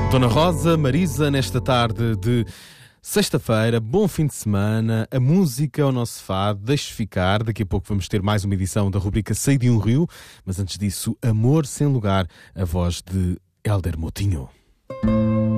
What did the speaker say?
Dona Rosa, Marisa, nesta tarde de sexta-feira, bom fim de semana, a música é o nosso fado, deixe ficar, daqui a pouco vamos ter mais uma edição da rubrica Sei de um Rio, mas antes disso, Amor Sem Lugar, a voz de Hélder Moutinho.